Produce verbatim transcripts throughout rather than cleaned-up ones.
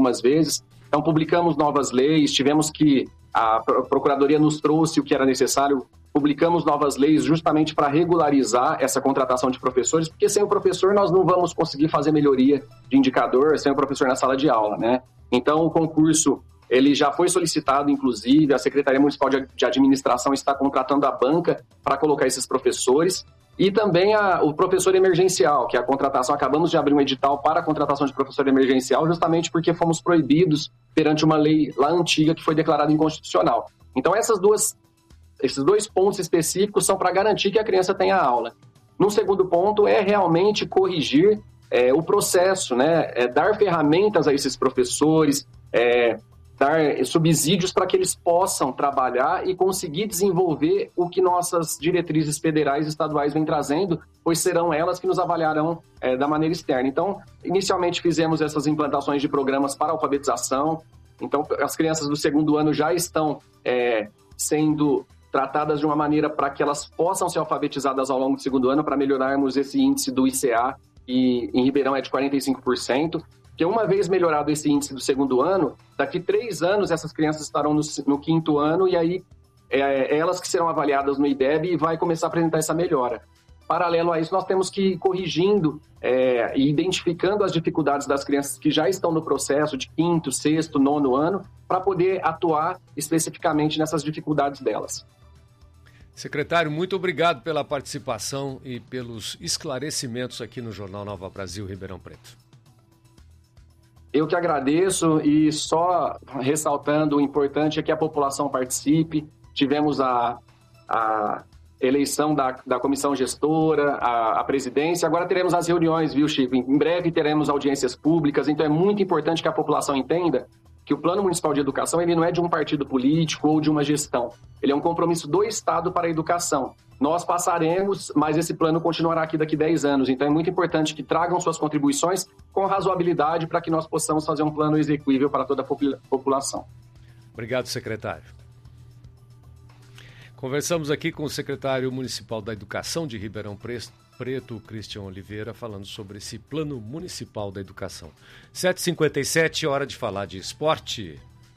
algumas vezes. Então, publicamos novas leis, tivemos que... A Procuradoria nos trouxe o que era necessário, publicamos novas leis justamente para regularizar essa contratação de professores, porque sem o professor nós não vamos conseguir fazer melhoria de indicador, sem o professor na sala de aula, né? Então, o concurso, ele já foi solicitado, inclusive, a Secretaria Municipal de Administração está contratando a banca para colocar esses professores, e também a, o professor emergencial, que é a contratação, acabamos de abrir um edital para a contratação de professor emergencial, justamente porque fomos proibidos perante uma lei lá antiga que foi declarada inconstitucional. Então, essas duas, esses dois pontos específicos são para garantir que a criança tenha aula. No segundo ponto, é realmente corrigir é, o processo, né? É, dar ferramentas a esses professores, é, dar subsídios para que eles possam trabalhar e conseguir desenvolver o que nossas diretrizes federais e estaduais vêm trazendo, pois serão elas que nos avaliarão é, da maneira externa. Então, inicialmente fizemos essas implantações de programas para alfabetização. Então, as crianças do segundo ano já estão é, sendo tratadas de uma maneira para que elas possam ser alfabetizadas ao longo do segundo ano, para melhorarmos esse índice do I C A, que em Ribeirão é de quarenta e cinco por cento. Porque uma vez melhorado esse índice do segundo ano, daqui três anos essas crianças estarão no, no quinto ano e aí é, elas que serão avaliadas no I D E B e vai começar a apresentar essa melhora. Paralelo a isso, nós temos que ir corrigindo é, e identificando as dificuldades das crianças que já estão no processo de quinto, sexto, nono ano, para poder atuar especificamente nessas dificuldades delas. Secretário, muito obrigado pela participação e pelos esclarecimentos aqui no Jornal Nova Brasil Ribeirão Preto. Eu que agradeço e só ressaltando, o importante é que a população participe. Tivemos a, a eleição da, da comissão gestora, a, a presidência, agora teremos as reuniões, viu, Chico? Em breve teremos audiências públicas, então é muito importante que a população entenda que o Plano Municipal de Educação ele não é de um partido político ou de uma gestão. Ele é um compromisso do Estado para a educação. Nós passaremos, mas esse plano continuará aqui daqui a dez anos. Então é muito importante que tragam suas contribuições com razoabilidade para que nós possamos fazer um plano execuível para toda a população. Obrigado, secretário. Conversamos aqui com o secretário municipal da Educação de Ribeirão Preto, Cristian Oliveira, falando sobre esse Plano Municipal da Educação. sete e cinquenta e sete, hora de falar de esporte.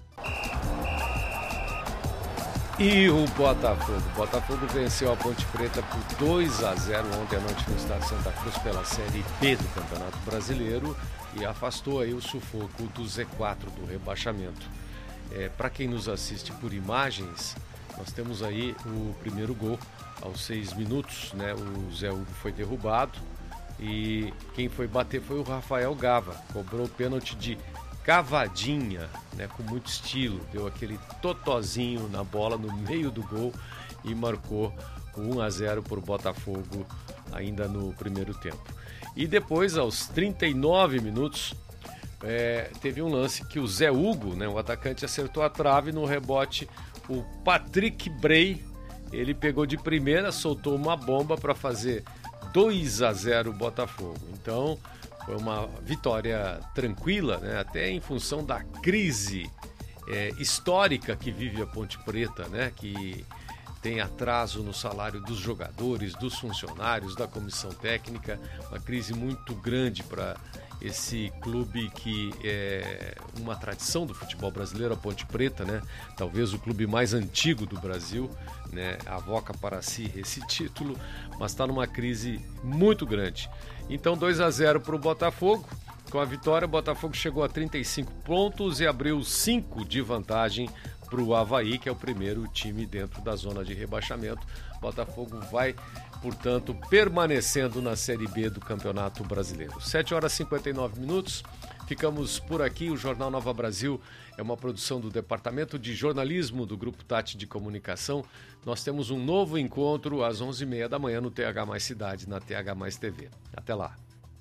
E o Botafogo. O Botafogo venceu a Ponte Preta por dois a zero ontem à noite no estado de Santa Cruz pela Série B do Campeonato Brasileiro e afastou aí o sufoco do Z quatro do rebaixamento. É, para quem nos assiste por imagens, nós temos aí o primeiro gol aos seis minutos, né? O Zé Hugo foi derrubado e quem foi bater foi o Rafael Gava. Cobrou o pênalti de cavadinha, né? Com muito estilo. Deu aquele totozinho na bola no meio do gol e marcou o um a zero por Botafogo ainda no primeiro tempo. E depois, aos trinta e nove minutos, é, teve um lance que o Zé Hugo, né? O atacante, acertou a trave no rebote. O Patrick Bray, ele pegou de primeira, soltou uma bomba para fazer dois a zero Botafogo. Então, foi uma vitória tranquila, né? Até em função da crise é, histórica que vive a Ponte Preta, né? Que tem atraso no salário dos jogadores, dos funcionários, da comissão técnica, uma crise muito grande para esse clube que é uma tradição do futebol brasileiro, a Ponte Preta, né? Talvez o clube mais antigo do Brasil, né? Avoca para si esse título, mas está numa crise muito grande. Então dois a zero para o Botafogo. Com a vitória, o Botafogo chegou a trinta e cinco pontos e abriu cinco de vantagem para o Avaí, que é o primeiro time dentro da zona de rebaixamento. O Botafogo vai, portanto, permanecendo na Série B do Campeonato Brasileiro. sete horas e cinquenta e nove minutos, ficamos por aqui. O Jornal Nova Brasil é uma produção do Departamento de Jornalismo do Grupo Tati de Comunicação. Nós temos um novo encontro às onze e meia da manhã no T H Mais Cidade, na T H Mais T V. Até lá.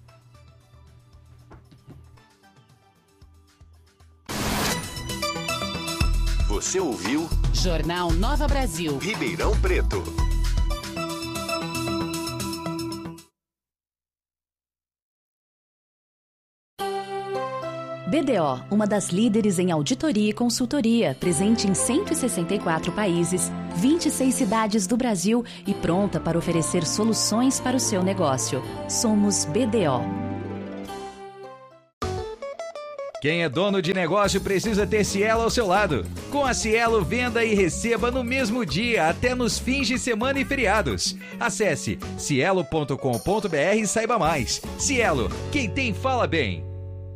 Você ouviu Jornal Nova Brasil, Ribeirão Preto. B D O, uma das líderes em auditoria e consultoria, presente em cento e sessenta e quatro países, vinte e seis cidades do Brasil e pronta para oferecer soluções para o seu negócio. Somos B D O. Quem é dono de negócio precisa ter Cielo ao seu lado. Com a Cielo, venda e receba no mesmo dia, até nos fins de semana e feriados. Acesse cielo ponto com ponto br e saiba mais. Cielo, quem tem fala bem.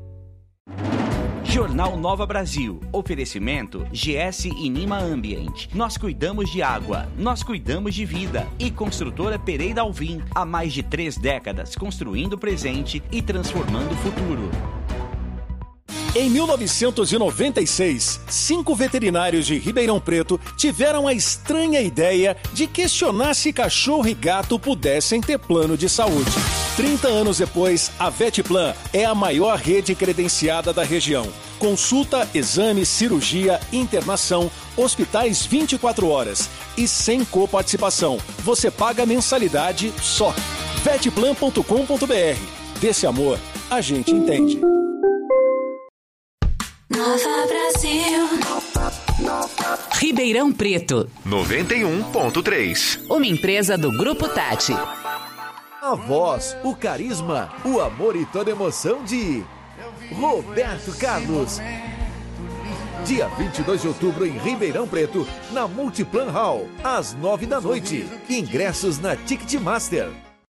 Jornal Nova Brasil. Oferecimento G S e Nima Ambient. Nós cuidamos de água, nós cuidamos de vida. E Construtora Pereira Alvim. Há mais de três décadas construindo o presente e transformando o futuro. Em mil novecentos e noventa e seis, cinco veterinários de Ribeirão Preto tiveram a estranha ideia de questionar se cachorro e gato pudessem ter plano de saúde. trinta anos depois, a Vetplan é a maior rede credenciada da região. Consulta, exame, cirurgia, internação, hospitais vinte e quatro horas e sem coparticipação. Você paga mensalidade só. vetplan ponto com ponto br. Desse amor, a gente entende. Nova Brasil. Ribeirão Preto. noventa e um ponto três. Uma empresa do Grupo Tati. A voz, o carisma, o amor e toda emoção de Roberto Carlos. Dia vinte e dois de outubro em Ribeirão Preto, na Multiplan Hall, às nove da noite. Ingressos na Ticketmaster.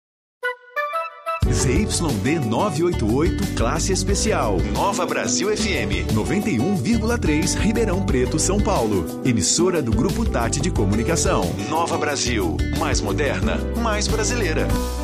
Z Y D novecentos e oitenta e oito, classe especial. Nova Brasil F M. noventa e um vírgula três, Ribeirão Preto, São Paulo. Emissora do Grupo Tati de Comunicação. Nova Brasil. Mais moderna, mais brasileira.